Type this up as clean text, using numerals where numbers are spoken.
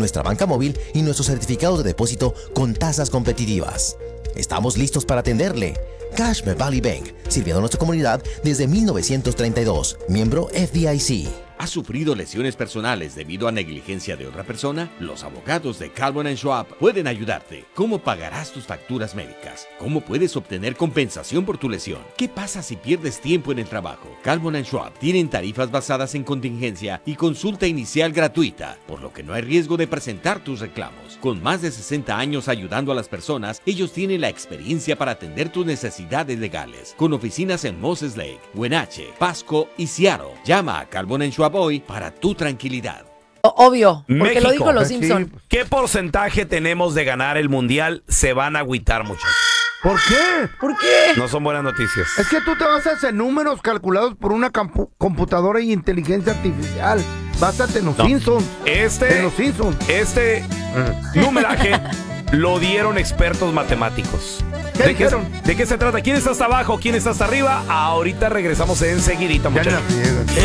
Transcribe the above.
nuestra banca móvil y nuestros certificados de depósito con tasas competitivas. Estamos listos para atenderle. Cash Valley Bank, sirviendo a nuestra comunidad desde 1932, miembro FDIC. ¿Has sufrido lesiones personales debido a negligencia de otra persona? Los abogados de Calvin & Schwab pueden ayudarte. ¿Cómo pagarás tus facturas médicas? ¿Cómo puedes obtener compensación por tu lesión? ¿Qué pasa si pierdes tiempo en el trabajo? Calvin & Schwab tienen tarifas basadas en contingencia y consulta inicial gratuita, por lo que no hay riesgo de presentar tus reclamos. Con más de 60 años ayudando a las personas, ellos tienen la experiencia para atender tus necesidades legales. Con oficinas en Moses Lake, Wenatchee, Pasco y Seattle. Llama a Calvin & Schwab hoy para tu tranquilidad. Obvio, porque México. lo dijo los Simpson. ¿Qué porcentaje tenemos de ganar el mundial? Se van a agüitar, muchachos. ¿Por qué? ¿Por qué? No son buenas noticias. Es que tú te basas en números calculados por una computadora y inteligencia artificial. Básate en los Simpsons. En los Simpsons. Numeraje lo dieron expertos matemáticos. ¿De qué se trata? ¿Quién está hasta abajo? ¿Quién está hasta arriba? Ahorita regresamos enseguidita, muchachos.